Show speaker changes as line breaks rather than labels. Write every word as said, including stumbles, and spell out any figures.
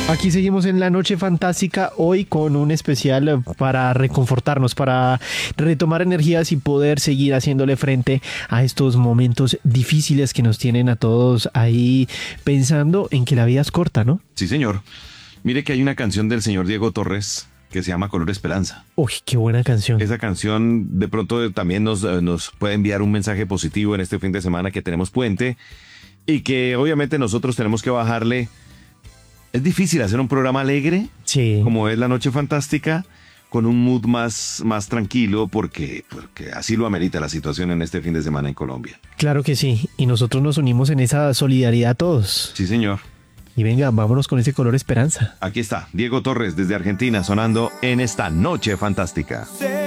Aquí seguimos en la noche fantástica, hoy con un especial para reconfortarnos, para retomar energías y poder seguir haciéndole frente a estos momentos difíciles que nos tienen a todos ahí pensando en que la vida es corta, ¿no?
Sí, señor. Mire que hay una canción del señor Diego Torres que se llama Color Esperanza.
Uy, qué buena canción.
Esa canción de pronto también nos, nos puede enviar un mensaje positivo en este fin de semana que tenemos puente y que obviamente nosotros tenemos que bajarle. Es difícil hacer un programa alegre,
sí,
como es La Noche Fantástica, con un mood más, más tranquilo, porque, porque así lo amerita la situación en este fin de semana en Colombia.
Claro que sí, y nosotros nos unimos en esa solidaridad todos.
Sí, señor.
Y venga, vámonos con ese Color Esperanza.
Aquí está, Diego Torres desde Argentina sonando en esta Noche Fantástica.
Sí.